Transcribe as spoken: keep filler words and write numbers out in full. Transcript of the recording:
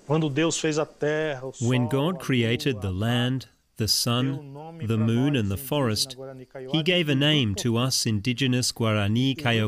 Quando Deus fez a terra, o sol, When God a created lua, the a land, the sun, the moon and the forest, He gave a name to us indigenous Guarani Kaiowá